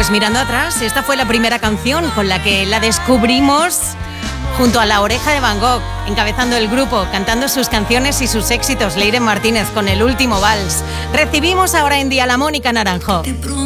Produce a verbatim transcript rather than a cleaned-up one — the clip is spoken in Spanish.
Pues mirando atrás, esta fue la primera canción con la que la descubrimos junto a La Oreja de Van Gogh, encabezando el grupo, cantando sus canciones y sus éxitos, Leire Martínez con El Último Vals. Recibimos ahora en día a la Mónica Naranjo.